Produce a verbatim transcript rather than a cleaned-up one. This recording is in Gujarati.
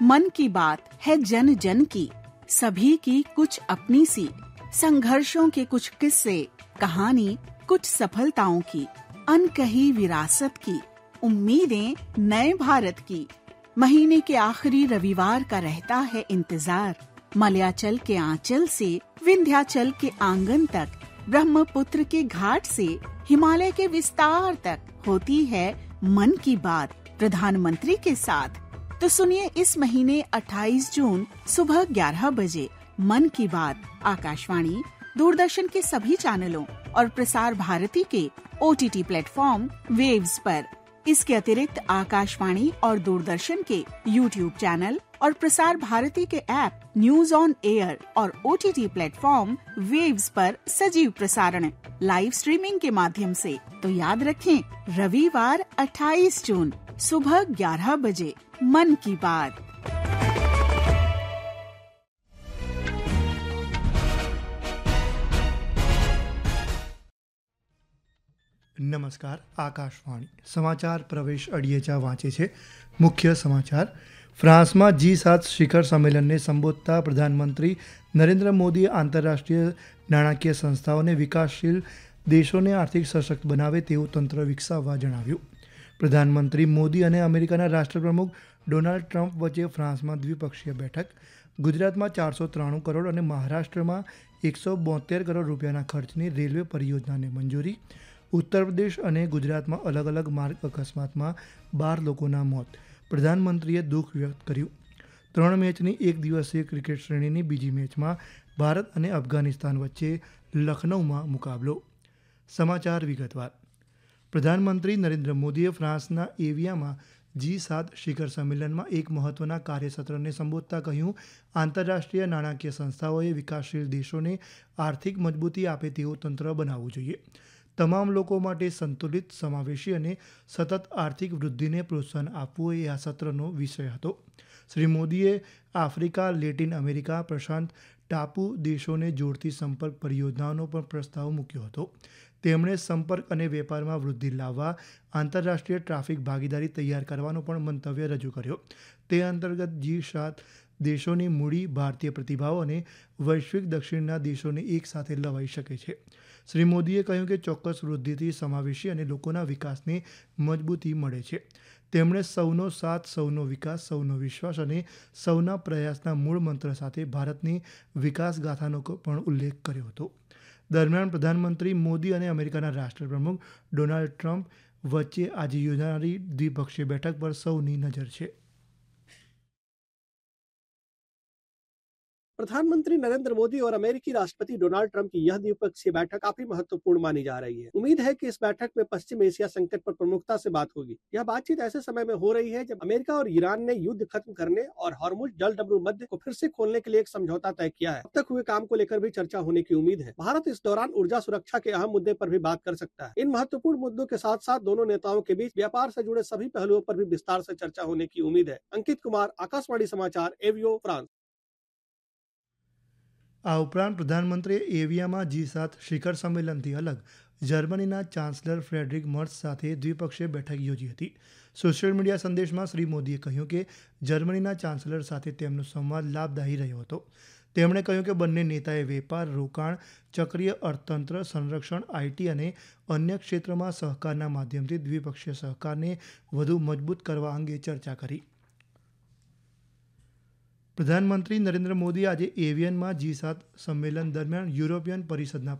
मन की बात है जन जन की, सभी की कुछ अपनी सी, संघर्षों के कुछ किस्से, कहानी कुछ सफलताओं की, अनकही विरासत की, उम्मीदें नए भारत की। महीने के आखिरी रविवार का रहता है इंतजार, मलयाचल के आंचल से विंध्याचल के आंगन तक, ब्रह्मपुत्र के घाट से हिमालय के विस्तार तक होती है मन की बात प्रधानमंत्री के साथ। तो सुनिए इस महीने अट्ठाईस जून सुबह ग्यारह बजे मन की बात आकाशवाणी, दूरदर्शन के सभी चैनलों और प्रसार भारती के ओटीटी प्लेटफॉर्म वेव्स पर। इसके अतिरिक्त आकाशवाणी और दूरदर्शन के यूट्यूब चैनल और प्रसार भारती के ऐप न्यूज ऑन एयर और ओटीटी प्लेटफॉर्म वेव्स पर सजीव प्रसारण लाइव स्ट्रीमिंग के माध्यम से। तो याद रखें, रविवार अट्ठाईस जून सुबह ग्यारह बजे मन की बात। નમસ્કાર, આકાશવાણી સમાચાર પ્રવેશ અડિયેચા વાંચે છે. મુખ્ય સમાચાર. ફ્રાન્સમાં જી સાત શિખર સંમેલનને સંબોધતા પ્રધાનમંત્રી નરેન્દ્ર મોદીએ આંતરરાષ્ટ્રીય નાણાકીય સંસ્થાઓને વિકાસશીલ દેશોને આર્થિક સશક્ત બનાવે તેવું તંત્ર વિકસાવવા જણાવ્યું. પ્રધાનમંત્રી મોદી અને અમેરિકાના રાષ્ટ્રપ્રમુખ ડોનાલ્ડ ટ્રમ્પ વચ્ચે ફ્રાન્સમાં દ્વિપક્ષીય બેઠક. ગુજરાતમાં ચારસો ત્રાણું કરોડ અને મહારાષ્ટ્રમાં એકસો બોતેર કરોડ રૂપિયાના ખર્ચની રેલવે પરિયોજનાને મંજૂરી. ઉત્તર પ્રદેશ અને ગુજરાતમાં અલગ અલગ માર્ગ અકસ્માતમાં બાર લોકોના મોત. પ્રધાનમંત્રીએ દુઃખ વ્યક્ત કર્યું. ત્રણ મેચની એક દિવસીય ક્રિકેટ શ્રેણીની બીજી મેચમાં ભારત અને અફઘાનિસ્તાન વચ્ચે લખનૌમાં મુકાબલો. સમાચાર વિગતવાર. પ્રધાનમંત્રી નરેન્દ્ર મોદીએ ફ્રાન્સના એવિયામાં જી સાત શિખર સંમેલનમાં એક મહત્વના કાર્યસત્રને સંબોધતા કહ્યું, આંતરરાષ્ટ્રીય નાણાકીય સંસ્થાઓએ વિકાસશીલ દેશોને આર્થિક મજબૂતી આપે તેવું તંત્ર બનાવવું જોઈએ. તમામ લોકો માટે સંતુલિત, સમાવેશી અને સતત આર્થિક વૃદ્ધિને પ્રોત્સાહન આપવું એ આ સત્રનો વિષય હતો. શ્રી મોદીએ આફ્રિકા, લેટિન અમેરિકા, પ્રશાંત ટાપુ દેશોને જોડતી સંપર્ક પરિયોજનાઓનો પણ પ્રસ્તાવ મૂક્યો હતો. તેમણે સંપર્ક અને વેપારમાં વૃદ્ધિ લાવવા આંતરરાષ્ટ્રીય ટ્રાફિક ભાગીદારી તૈયાર કરવાનો પણ મંતવ્ય રજૂ કર્યો. તે અંતર્ગત જી સાત દેશોની મૂડી, ભારતીય પ્રતિભાવો અને વૈશ્વિક દક્ષિણના દેશોને એક સાથે લવાઈ શકે છે. શ્રી મોદીએ કહ્યું કે ચોક્કસ વૃદ્ધિથી સમાવેશી અને લોકોના વિકાસને મજબૂતી મળે છે. તેમણે સૌનો સાથ, સૌનો વિકાસ, સૌનો વિશ્વાસ અને સૌના પ્રયાસના મૂળ મંત્ર સાથે ભારતની વિકાસ ગાથાનો પણ ઉલ્લેખ કર્યો હતો. દરમિયાન પ્રધાનમંત્રી મોદી અને અમેરિકાના રાષ્ટ્રપ્રમુખ ડોનાલ્ડ ટ્રમ્પ વચ્ચે આજે યોજાનારી દ્વિપક્ષીય બેઠક પર સૌની નજર છે. प्रधानमंत्री नरेंद्र मोदी और अमेरिकी राष्ट्रपति डोनाल्ड ट्रंप की यह द्विपक्षीय बैठक काफी महत्वपूर्ण मानी जा रही है. उम्मीद है कि इस बैठक में पश्चिम एशिया संकट पर प्रमुखता से बात होगी. यह बातचीत ऐसे समय में हो रही है जब अमेरिका और ईरान ने युद्ध खत्म करने और हॉर्मुज जलडमरू मध्य को फिर से खोलने के लिए एक समझौता तय किया है. अब तक हुए काम को लेकर भी चर्चा होने की उम्मीद है. भारत इस दौरान ऊर्जा सुरक्षा के अहम मुद्दे पर भी बात कर सकता है. इन महत्वपूर्ण मुद्दों के साथ साथ दोनों नेताओं के बीच व्यापार से जुड़े सभी पहलुओं पर भी विस्तार से चर्चा होने की उम्मीद है. अंकित कुमार, आकाशवाणी समाचार, एवियो, फ्रांस. આ ઉપરાંત પ્રધાનમંત્રીએ એવિયામાં જી સાત શિખર સંમેલનથી અલગ જર્મનીના ચાન્સલર ફ્રેડરિક મર્સ સાથે દ્વિપક્ષીય બેઠક યોજી હતી. સોશિયલ મીડિયા સંદેશમાં શ્રી મોદીએ કહ્યું કે જર્મનીના ચાન્સલર સાથે તેમનો સંવાદ લાભદાયી રહ્યો હતો. તેમણે કહ્યું કે બંને નેતાએ વેપાર, રોકાણ, ચક્રીય અર્થતંત્ર, સંરક્ષણ, આઈટી અને અન્ય ક્ષેત્રોમાં સહકારના માધ્યમથી દ્વિપક્ષીય સહકારને વધુ મજબૂત કરવા અંગે ચર્ચા કરી. પ્રધાનમંત્રી નરેન્દ્ર મોદી આજે એવિયનમાં જી સાત સંમેલન દરમિયાન યુરોપિયન પરિષદના